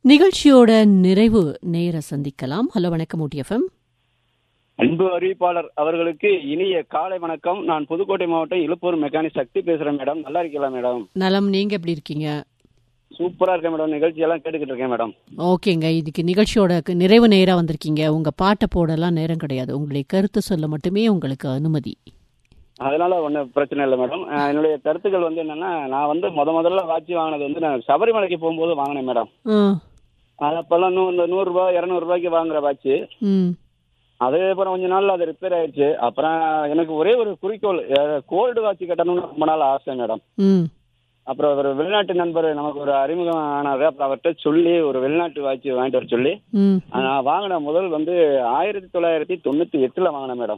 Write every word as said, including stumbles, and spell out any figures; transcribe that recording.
நிகழ்ச்சியோட நிறைவு நேர சந்திக்கலாம். ஹலோ, வணக்கம் ஊட்டி எஃப்எம். அன்பு அறிவிப்பாளர் அவர்களுக்கு இனிய காலை வணக்கம். நான் புதுக்கோட்டை மாவட்டம் இலுப்பூர் மெக்கானிக் சக்தி பேசுறேன் மேடம். நல்லா இருக்கீங்களா மேடம்? நலம், நீங்க எப்படி இருக்கீங்க? சூப்பரா இருக்கேன் மேடம். நிகழ்ச்சி எல்லாம் கேட்டுக்கிட்டு இருக்கேன் மேடம். ஓகேங்க, இதுக்கு நிகழ்ச்சியோட நிறைவு நேரம் வந்திருக்கீங்க. உங்க பாட்டை போடலாம் நேரம் கிடையாது, உங்களுடைய கருத்து சொல்ல மட்டுமே உங்களுக்கு அனுமதி. அதனால ஒன்றும் பிரச்சனை இல்லை மேடம். என்னுடைய கருத்துக்கள் வந்து என்னன்னா, நான் வந்து முத முதல்ல வாட்சி வாங்கினது வந்து நான் சபரிமலைக்கு போகும்போது வாங்கினேன் மேடம். அது அப்பெல்லாம் நூ இந்த நூறு ரூபாய் இருநூறு ரூபாய்க்கு வாங்குற வாட்சி. அதே அப்புறம் கொஞ்ச நாள் அது ரிப்பேர் ஆயிடுச்சு. அப்புறம் எனக்கு ஒரே ஒரு குறிக்கோள், கோல்டு வாட்சி கட்டணும்னு ரொம்ப நாள் ஆசை மேடம். அப்புறம் ஒரு வெளிநாட்டு நண்பர் நமக்கு ஒரு அறிமுகம் ஆனாரு. அப்புறம் அவர்கிட்ட சொல்லி ஒரு வெளிநாட்டு வாட்சி வாங்கிட்டு வர சொல்லி நான் வாங்கின முதல் வந்து ஆயிரத்தி தொள்ளாயிரத்தி தொண்ணூத்தி எட்டுல வாங்கினேன் மேடம்.